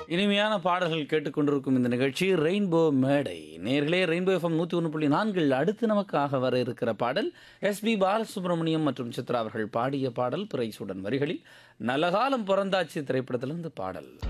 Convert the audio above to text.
இனிமையான பாடல்கள் கேட்டுக்கொண்டிருக்கும் இந்த நிகழ்ச்சி ரெயின்போ மேடை. நேர்களே, ரெயின்போ எஃப்எம் 101.4 அடுத்து நமக்காக வர இருக்கிற பாடல் எஸ்பி பாலசுப்ரமணியம் மற்றும் சித்ரா அவர்கள் பாடிய பாடல். பிறைசூடன் வரிகளில் நல்லகாலம் பிறந்தாச்சு திரைப்படத்திலிருந்து பாடல்.